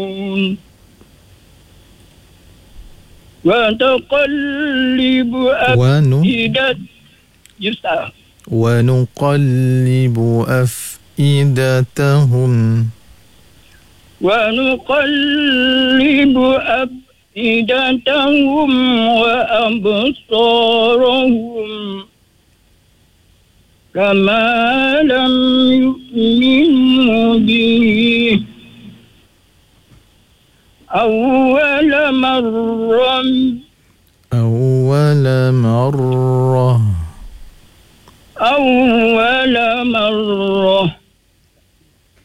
وتقلب أفئدة يسعى ونقلب أفئدتهم ونقلب أفئدتهم وأبصارهم كما لم يؤمنوا به أول مرة